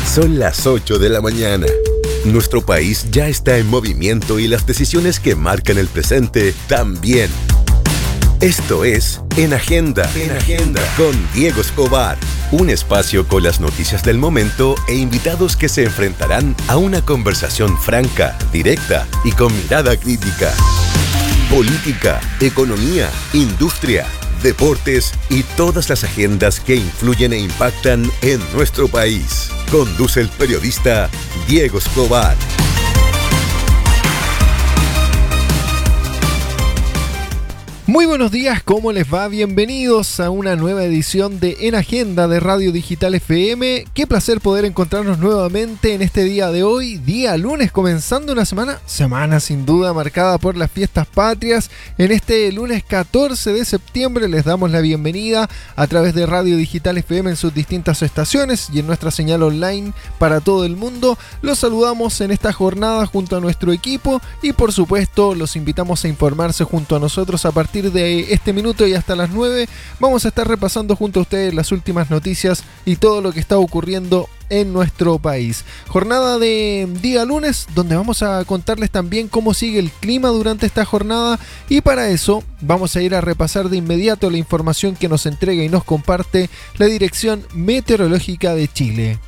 Son las 8 de la mañana. Nuestro país ya está en movimiento y las decisiones que marcan el presente también. Esto es En Agenda, con Diego Escobar. Un espacio con las noticias del momento e invitados que se enfrentarán a una conversación franca, directa y con mirada crítica. Política, economía, industria, deportes y todas las agendas que influyen e impactan en nuestro país. Conduce el periodista Diego Escobar. Muy buenos días, ¿cómo les va? Bienvenidos a una nueva edición de En Agenda de Radio Digital FM. Qué placer poder encontrarnos nuevamente en este día de hoy, día lunes, comenzando una semana sin duda marcada por las fiestas patrias. En este lunes 14 de septiembre les damos la bienvenida a través de Radio Digital FM en sus distintas estaciones y en nuestra señal online para todo el mundo. Los saludamos en esta jornada junto a nuestro equipo y por supuesto los invitamos a informarse junto a nosotros a partir de este minuto y hasta las 9 vamos a estar repasando junto a ustedes las últimas noticias y todo lo que está ocurriendo en nuestro país. Jornada de día lunes donde vamos a contarles también cómo sigue el clima durante esta jornada y para eso vamos a ir a repasar de inmediato la información que nos entrega y nos comparte la Dirección Meteorológica de Chile.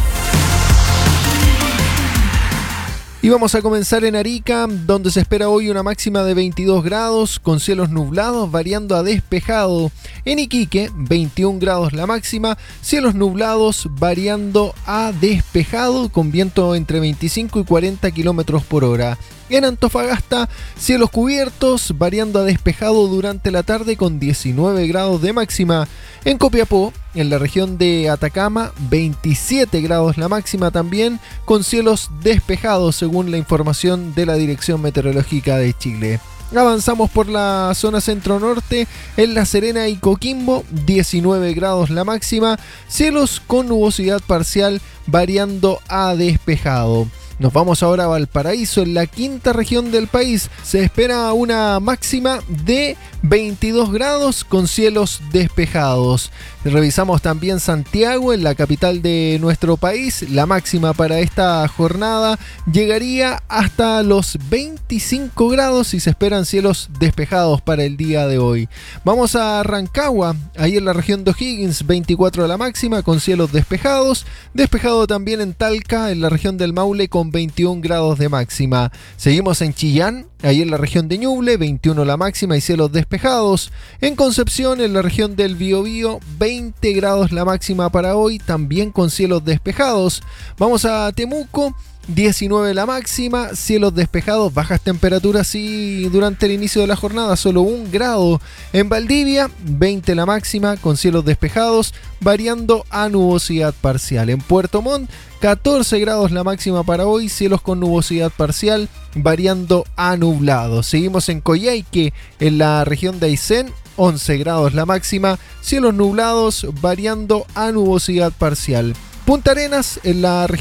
Y vamos a comenzar en Arica, donde se espera hoy una máxima de 22 grados, con cielos nublados variando a despejado. En Iquique, 21 grados la máxima, cielos nublados variando a despejado, con viento entre 25 y 40 kilómetros por hora. En Antofagasta, cielos cubiertos, variando a despejado durante la tarde con 19 grados de máxima. En Copiapó, en la región de Atacama, 27 grados la máxima también, con cielos despejados según la información de la Dirección Meteorológica de Chile. Avanzamos por la zona centro-norte, en La Serena y Coquimbo, 19 grados la máxima, cielos con nubosidad parcial variando a despejado. Nos vamos ahora a Valparaíso, en la quinta región del país. Se espera una máxima de 22 grados con cielos despejados. Revisamos también Santiago, en la capital de nuestro país. La máxima para esta jornada llegaría hasta los 25 grados y se esperan cielos despejados para el día de hoy. Vamos a Rancagua, ahí en la región de O'Higgins, 24 de la máxima con cielos despejados. Despejado también en Talca, en la región del Maule, con 21 grados de máxima. Seguimos en Chillán, ahí en la región de Ñuble, 21 la máxima y cielos despejados. En Concepción, en la región del Biobío, 20 grados la máxima para hoy, también con cielos despejados. Vamos a Temuco, 19 la máxima, cielos despejados, bajas temperaturas y durante el inicio de la jornada solo 1 grado. En Valdivia, 20 la máxima con cielos despejados, variando a nubosidad parcial. En Puerto Montt, 14 grados la máxima para hoy, cielos con nubosidad parcial, variando a nublado. Seguimos en Coyhaique, en la región de Aysén, 11 grados la máxima, cielos nublados, variando a nubosidad parcial. Punta Arenas, en la región